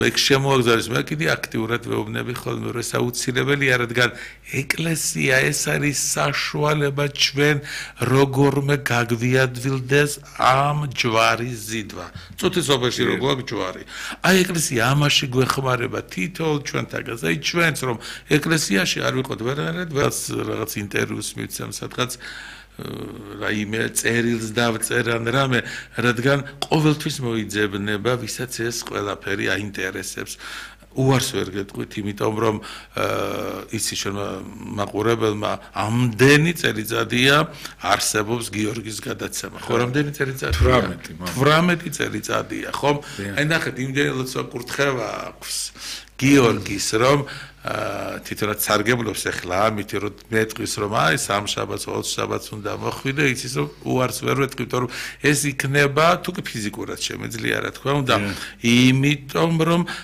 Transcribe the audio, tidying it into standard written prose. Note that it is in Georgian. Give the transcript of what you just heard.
ეგ შემოაგზავნის მე კიდე აქტიურად ვეუბნები ხოლმე რომ ეს აუცილებელია რადგან ეკლესია ეს არის საშუალება ჩვენ როგორმე გაგვიადვილდეს ამ ჯვარის ზიდვა წუთისობაში რო გვაქვს ჯვარი აი ეკლესია ამაში გვეხმარება თითოეულ ჩვენთაგანს აი ჩვენც რომ ეკლესიაში არ ვიყოთ ვერანაირად რაღაც ინტერვიუს მივცემ სადღაც რაიმე წერილს დავწერან რამე რადგან ყოველთვის მოიძებნება ვისაც ეს ყველაფერი აინტერესებს უარს ვერ გეტყვით იმიტომ რომ იცი შენმა მაყურებელმა ამდენი წელიწადია არსებობს გიორგის გადაცემა ხო რამდენი წელიწადია 18 წელიწადია ხომ აი ნახეთ იმდენი ლოცვა კურთხევა აქვს გიორგის რომ თითქოს სარგებლობს ახლა ამით რომ მეტყვის რომ აი სამშაბათს 20 შაბათს უნდა მოხვიდე იცის რომ უარს ვერ ვეთქვი იმიტომ რომ ეს იქნება თუ კი ფიზიკურად შემეძლია რა თქმა უნდა იმიტომ რომ